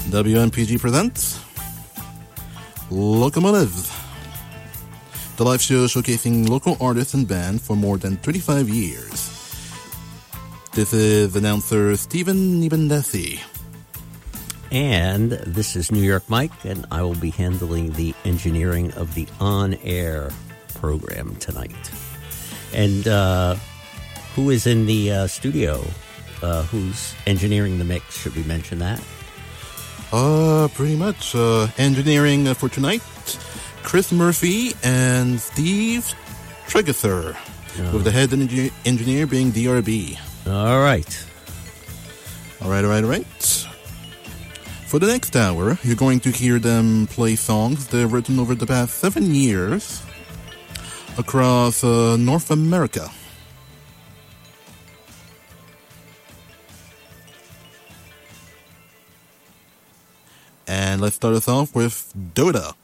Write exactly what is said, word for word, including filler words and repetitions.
W M P G presents Locomotive, the live show showcasing local artists and bands for more than thirty-five years. This is announcer Stephen Nibendesi. And this is New York Mike, and I will be handling the engineering of the on-air program tonight. And uh, who is in the uh, studio? Uh, who's engineering the mix? Should we mention that? Uh, pretty much. Uh, engineering for tonight, Chris Murphy and Steve Tregether, oh. with the head engi- engineer being D R B. All right. All right, all right, all right. For the next hour, you're going to hear them play songs they've written over the past seven years across uh, North America. And let's start us off with Dota.